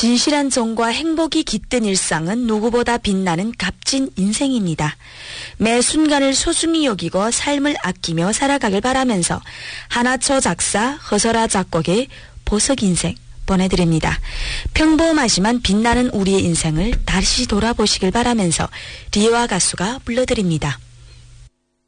진실한 정과 행복이 깃든 일상은 누구보다 빛나는 값진 인생입니다. 매 순간을 소중히 여기고 삶을 아끼며 살아가길 바라면서 하나초 작사, 허설아 작곡의 보석 인생 보내드립니다. 평범하지만 빛나는 우리의 인생을 다시 돌아보시길 바라면서 리와 가수가 불러드립니다.